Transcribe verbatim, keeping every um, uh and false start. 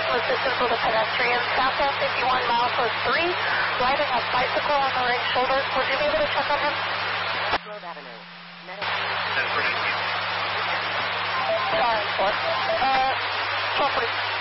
some assistance with a pedestrian. Southbound fifty-one miles was three, riding a bicycle on the right shoulder. Would you be able to check on him? Grove Avenue. Sorry, four. Uh, twelve forty.